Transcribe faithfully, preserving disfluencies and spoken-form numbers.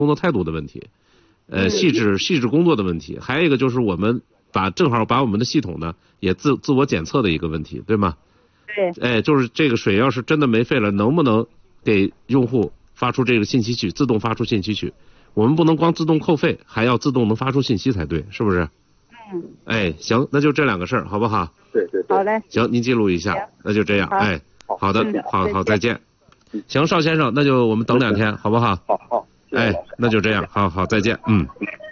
工作态度的问题，呃，细致细致工作的问题，还有一个就是我们把正好把我们的系统呢也自自我检测的一个问题，对吗？ 对。 哎，就是这个水要是真的没废了，能不能给用户发出这个信息去，自动发出信息去？我们不能光自动扣费，还要自动能发出信息才对，是不是？ 嗯。 哎，行，那就这两个事儿，好不好？ 对对对。 好嘞。 行，您记录一下，那就这样。哎，好的，好好，再见。行，邵先生，那就我们等两天，好不好？ 好好。 哎，那就这样，好好，再见，嗯。